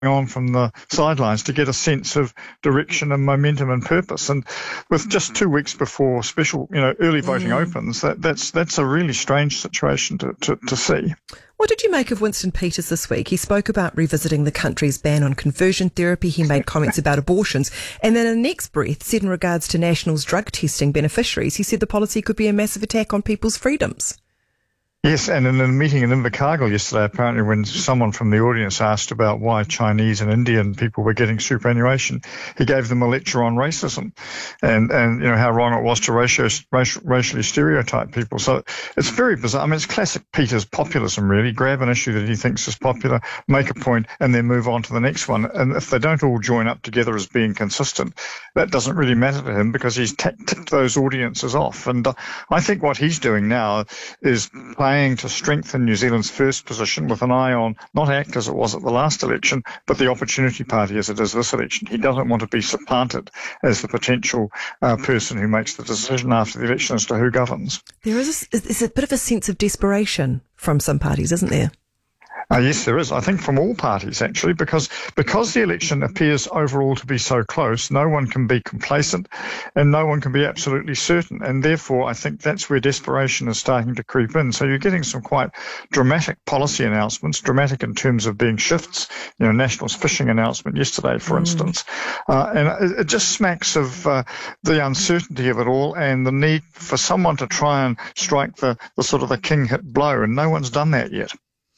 on from the sidelines to get a sense of direction and momentum and purpose. And with just 2 weeks before early voting opens, that's a really strange situation to see. What did you make of Winston Peters this week? He spoke about revisiting the country's ban on conversion therapy. He made comments about abortions. And then in the next breath, said in regards to National's drug testing beneficiaries, he said the policy could be a massive attack on people's freedoms. Yes, and in a meeting in Invercargill yesterday, apparently when someone from the audience asked about why Chinese and Indian people were getting superannuation, he gave them a lecture on racism and how wrong it was to racially stereotype people. So it's very bizarre. I mean, it's classic Peters populism, really. Grab an issue that he thinks is popular, make a point, and then move on to the next one. And if they don't all join up together as being consistent, that doesn't really matter to him because he's ticked those audiences off. And I think what he's doing now is playing to strengthen New Zealand's first position with an eye on not ACT as it was at the last election, but the Opportunity Party as it is this election. He doesn't want to be supplanted as the potential person who makes the decision after the election as to who governs. There is a bit of a sense of desperation from some parties, isn't there? Yes, there is. I think from all parties, actually, because the election appears overall to be so close, no one can be complacent and no one can be absolutely certain. And therefore, I think that's where desperation is starting to creep in. So you're getting some quite dramatic policy announcements, dramatic in terms of being shifts. National's fishing announcement yesterday, for instance. And it just smacks of the uncertainty of it all and the need for someone to try and strike the sort of the king hit blow. And no one's done that yet.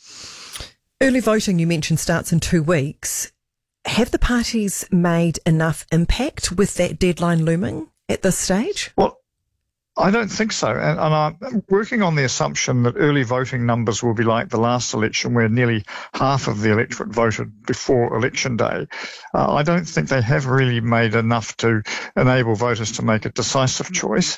Early voting, you mentioned, starts in 2 weeks. Have the parties made enough impact with that deadline looming at this stage? Well, I don't think so. And I'm working on the assumption that early voting numbers will be like the last election where nearly half of the electorate voted before election day. I don't think they have really made enough to enable voters to make a decisive choice.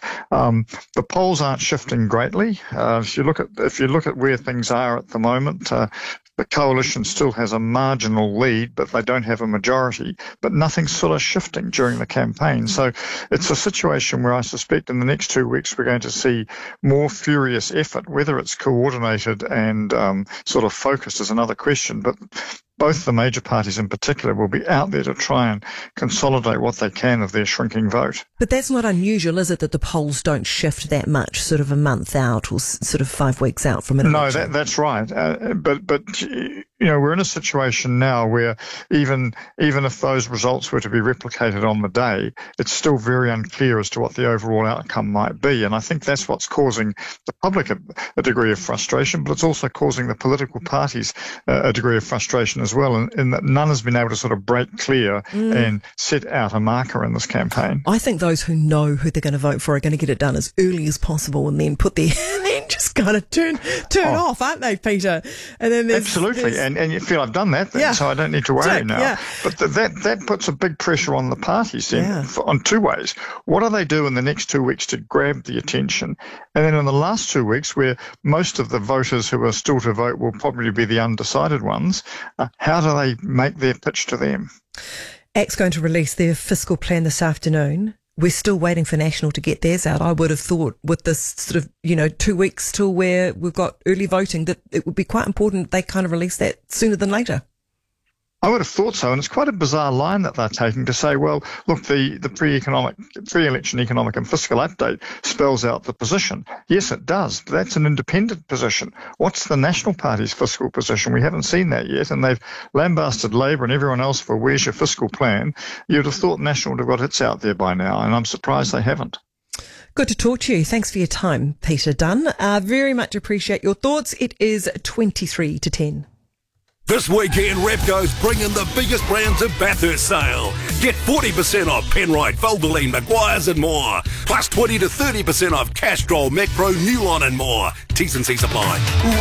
The polls aren't shifting greatly. If you look at where things are at the moment, the coalition still has a marginal lead, but they don't have a majority. But nothing's sort of shifting during the campaign. So it's a situation where I suspect in the next 2 weeks we're going to see more furious effort. Whether it's coordinated and sort of focused is another question. But both the major parties in particular will be out there to try and consolidate what they can of their shrinking vote. But that's not unusual, is it, that the polls don't shift that much, sort of a month out or sort of 5 weeks out from an election? No, that's right. But we're in a situation now where even if those results were to be replicated on the day, it's still very unclear as to what the overall outcome might be. And I think that's what's causing the public a degree of frustration, but it's also causing the political parties a degree of frustration as well, in that none has been able to sort of break clear and set out a marker in this campaign. I think those who know who they're going to vote for are going to get it done as early as possible and then put their then just kind of turn off, aren't they, Peter? And then absolutely, and you feel I've done that then, so I don't need to worry now. Yeah. But that puts a big pressure on the parties then on two ways. What do they do in the next 2 weeks to grab the attention? And then in the last 2 weeks, where most of the voters who are still to vote will probably be the undecided ones, how do they make their pitch to them? ACT's going to release their fiscal plan this afternoon. We're still waiting for National to get theirs out. I would have thought with this sort of, 2 weeks till where we've got early voting that it would be quite important they kind of release that sooner than later. I would have thought so, and it's quite a bizarre line that they're taking to say, well, look, the pre-election economic and fiscal update spells out the position. Yes, it does, but that's an independent position. What's the National Party's fiscal position? We haven't seen that yet, and they've lambasted Labour and everyone else for where's your fiscal plan. You'd have thought National would have got its out there by now, and I'm surprised they haven't. Good to talk to you. Thanks for your time, Peter Dunn. Very much appreciate your thoughts. It is 23 to 10. This weekend, Repco's bringing the biggest brands of Bathurst sale. Get 40% off Penrite, Valvoline, Maguire's and more. Plus 20 to 30% off Castrol, Macpro, Newline and more. T's and C's apply.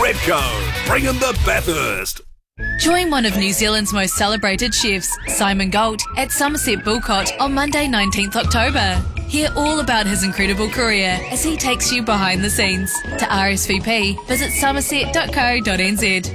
Repco, bringing the Bathurst. Join one of New Zealand's most celebrated chefs, Simon Galt, at Somerset Bulcott on Monday 19th October. Hear all about his incredible career as he takes you behind the scenes. To RSVP, visit somerset.co.nz.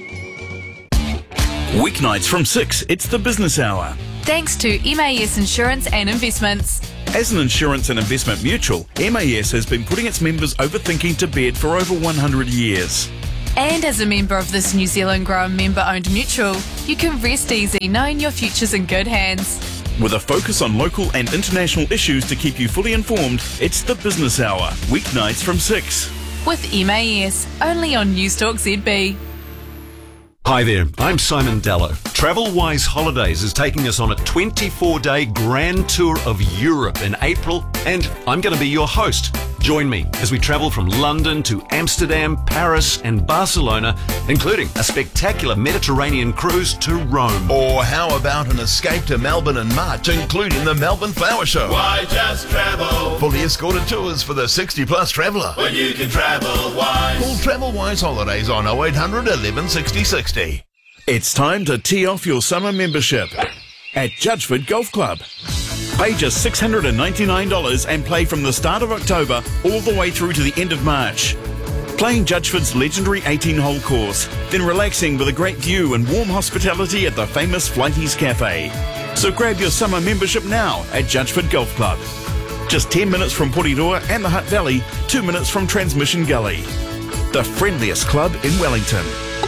Weeknights from 6, it's the Business Hour. Thanks to MAS Insurance and Investments. As an insurance and investment mutual, MAS has been putting its members over thinking to bed for over 100 years. And as a member of this New Zealand grown member-owned mutual, you can rest easy knowing your future's in good hands. With a focus on local and international issues to keep you fully informed, it's the Business Hour, weeknights from 6. With MAS, only on Newstalk ZB. Hi there, I'm Simon Dallow. TravelWise Holidays is taking us on a 24-day grand tour of Europe in April, and I'm going to be your host. Join me as we travel from London to Amsterdam, Paris and Barcelona, including a spectacular Mediterranean cruise to Rome. Or how about an escape to Melbourne in March, including the Melbourne Flower Show? Why just travel? Fully escorted tours for the 60-plus traveller. When you can travel wise. Call TravelWise Holidays on 0800 11 60 60. It's time to tee off your summer membership at Judgeford Golf Club. Pay just $699 and play from the start of October all the way through to the end of March. Playing Judgeford's legendary 18-hole course, then relaxing with a great view and warm hospitality at the famous Flighties Cafe. So grab your summer membership now at Judgeford Golf Club. Just 10 minutes from Porirua and the Hutt Valley, 2 minutes from Transmission Gully. The friendliest club in Wellington.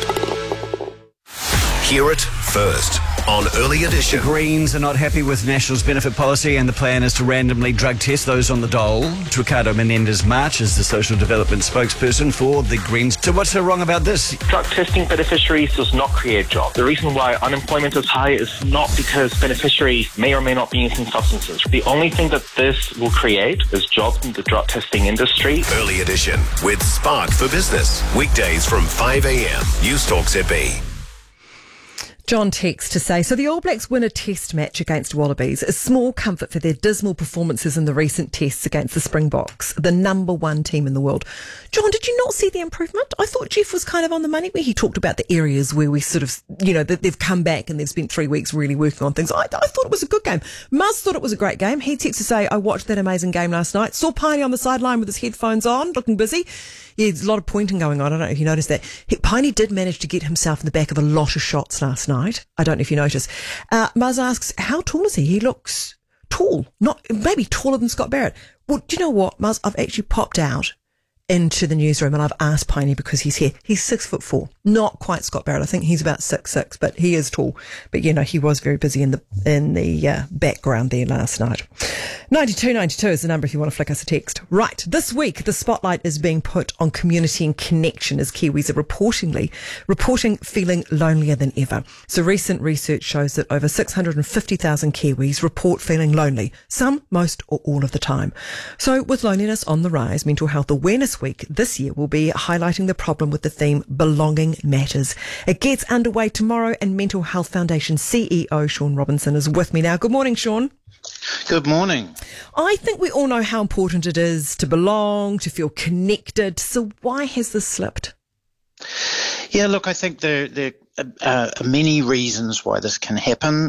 Hear it first on Early Edition. The Greens are not happy with National's benefit policy, and the plan is to randomly drug test those on the dole. Ricardo Menendez-March is the social development spokesperson for the Greens. So what's so wrong about this? Drug testing beneficiaries does not create jobs. The reason why unemployment is high is not because beneficiaries may or may not be using substances. The only thing that this will create is jobs in the drug testing industry. Early Edition with Spark for Business. Weekdays from 5 a.m. Newstalk ZB. John texts to say, so the All Blacks win a test match against Wallabies, a small comfort for their dismal performances in the recent tests against the Springboks, the number one team in the world. John, did you not see the improvement? I thought Jeff was kind of on the money where he talked about the areas where we sort of, that they've come back and they've spent 3 weeks really working on things. I thought it was a good game. Muzz thought it was a great game. He texts to say, I watched that amazing game last night, saw Piney on the sideline with his headphones on, looking busy. Yeah, there's a lot of pointing going on. I don't know if you noticed that. Piney did manage to get himself in the back of a lot of shots last night. I don't know if you noticed. Muzz asks, how tall is he? He looks tall. Maybe taller than Scott Barrett. Well, do you know what, Muzz? I've actually popped out into the newsroom and I've asked Piney because he's here. He's 6'4", not quite Scott Barrett. I think he's about 6'6", but he is tall. But he was very busy in the background there last night. 9292 is the number if you want to flick us a text. Right, this week the spotlight is being put on community and connection as Kiwis are reporting feeling lonelier than ever. So recent research shows that over 650,000 Kiwis report feeling lonely, some, most or all of the time. So with loneliness on the rise, Mental Health Awareness Week this year will be highlighting the problem with the theme Belonging Matters. It gets underway tomorrow and Mental Health Foundation CEO Sean Robinson is with me now. Good morning, Sean. Good morning. I think we all know how important it is to belong, to feel connected. So why has this slipped? Yeah, look, I think there are many reasons why this can happen.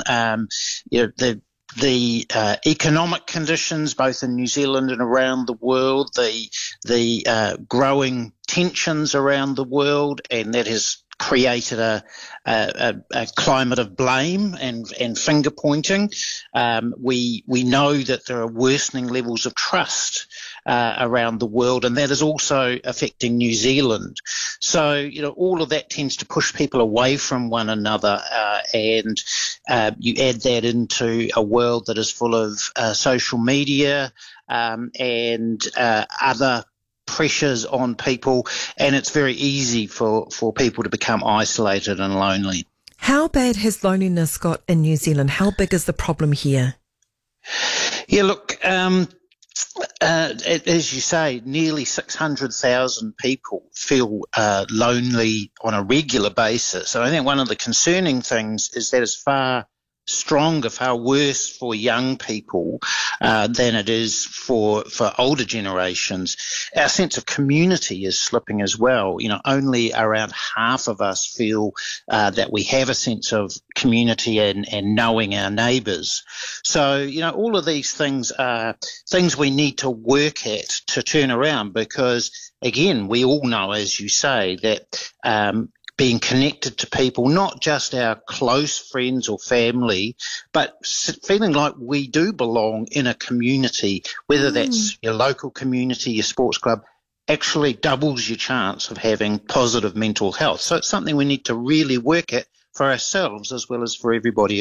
The economic conditions, both in New Zealand and around the world, the growing tensions around the world, and that has created a climate of blame and finger pointing. We know that there are worsening levels of trust around the world, and that is also affecting New Zealand. So, all of that tends to push people away from one another, and you add that into a world that is full of social media and other pressures on people, and it's very easy for people to become isolated and lonely. How bad has loneliness got in New Zealand? How big is the problem here? Yeah, look, as you say, nearly 600,000 people feel lonely on a regular basis. And I think one of the concerning things is that it's far stronger, far worse for young people than it is for older generations. Our sense of community is slipping as well. Only around half of us feel that we have a sense of community and knowing our neighbours. So, all of these things are things we need to work at to turn around because, again, we all know, as you say, that being connected to people, not just our close friends or family, but feeling like we do belong in a community, whether that's your local community, your sports club, actually doubles your chance of having positive mental health. So it's something we need to really work at for ourselves as well as for everybody